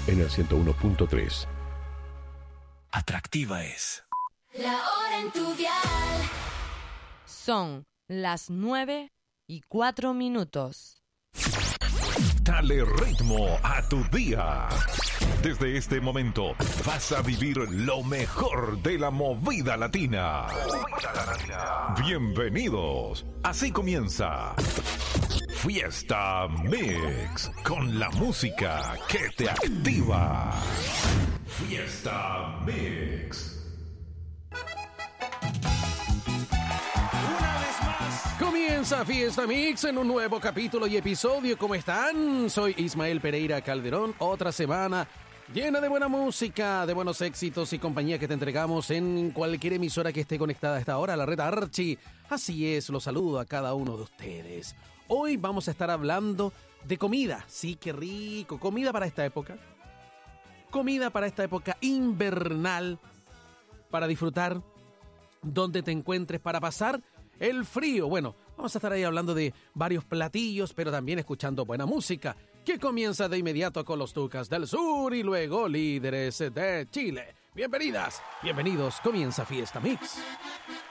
en el 101.3. Atractiva es la hora en tu dial. Son las 9:04. Dale ritmo a tu día. Desde este momento vas a vivir lo mejor de la movida latina. Bienvenidos. Así comienza Fiesta Mix, con la música que te activa. Fiesta Mix. Comienza Fiesta Mix en un nuevo capítulo y episodio. ¿Cómo están? Soy Ismael Pereira Calderón. Otra semana llena de buena música, de buenos éxitos y compañía que te entregamos en cualquier emisora que esté conectada a esta hora, la red Archi. Así es, los saludo a cada uno de ustedes. Hoy vamos a estar hablando de comida. Sí, qué rico. Comida para esta época. Comida para esta época invernal. Para disfrutar donde te encuentres, para pasar el frío. Bueno, vamos a estar ahí hablando de varios platillos, pero también escuchando buena música, que comienza de inmediato con los Tucas del Sur y luego líderes de Chile. Bienvenidas, bienvenidos, comienza Fiesta Mix.